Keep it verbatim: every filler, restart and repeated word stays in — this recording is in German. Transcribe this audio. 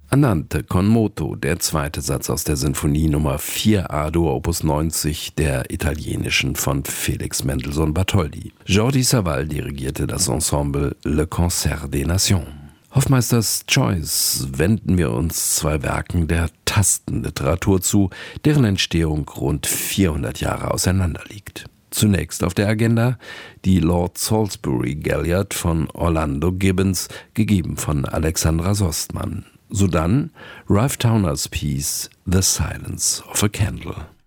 Andante con moto, der zweite Satz aus der Sinfonie Nummer vier A-Dur Opus neunzig der italienischen von Felix Mendelssohn Bartholdy. Jordi Savall dirigierte das Ensemble Le Concert des Nations. Hoffmeisters Choice wenden wir uns zwei Werken der Tastenliteratur zu, deren Entstehung rund vierhundert Jahre auseinander liegt. Zunächst auf der Agenda die Lord Salisbury Galliard von Orlando Gibbons, gegeben von Alexandra Sostmann. Sodann Ralph Tauners Piece The Silence of a Candle.